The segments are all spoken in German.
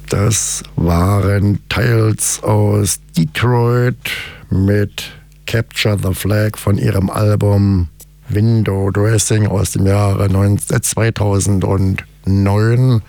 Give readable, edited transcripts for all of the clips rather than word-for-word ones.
Das waren Teils aus Detroit mit Capture the Flag von ihrem Album Window Dressing aus dem Jahre 2009.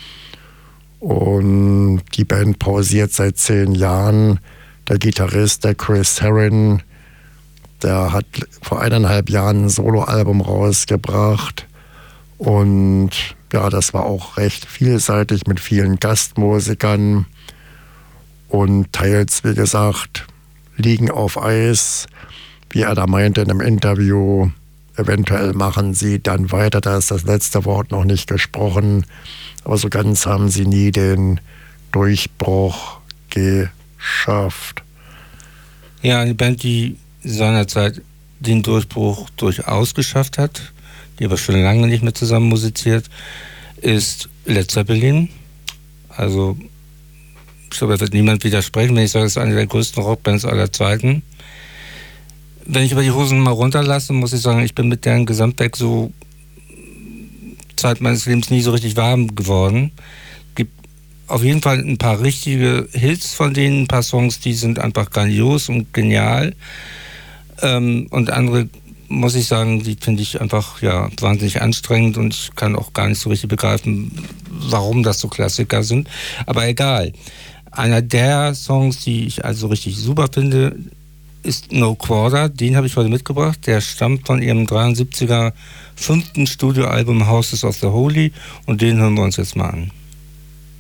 Und die Band pausiert seit 10 Jahren. Der Gitarrist, der Chris Herron, der hat vor 1,5 Jahren ein Soloalbum rausgebracht. Und ja, das war auch recht vielseitig mit vielen Gastmusikern. Und teils, wie gesagt, liegen auf Eis. Wie er da meinte in einem Interview, eventuell machen sie dann weiter. Da ist das letzte Wort noch nicht gesprochen. Aber so ganz haben sie nie den Durchbruch geschafft. Ja, eine Band, die seinerzeit den Durchbruch durchaus geschafft hat, die aber schon lange nicht mehr zusammen musiziert, ist Led Zeppelin. Also, ich glaube, da wird niemand widersprechen, wenn ich sage, es ist eine der größten Rockbands aller Zeiten. Wenn ich aber die Hosen mal runterlasse, muss ich sagen, ich bin mit deren Gesamtwerk so Zeit meines Lebens nie so richtig warm geworden. Gibt auf jeden Fall ein paar richtige Hits von denen, ein paar Songs, die sind einfach grandios und genial. Und andere, muss ich sagen, die finde ich einfach ja wahnsinnig anstrengend und ich kann auch gar nicht so richtig begreifen, warum das so Klassiker sind. Aber egal. Einer der Songs, die ich also richtig super finde, ist No Quarter. Den habe ich heute mitgebracht. Der stammt von ihrem 73er 5. Studioalbum Houses of the Holy und den hören wir uns jetzt mal an.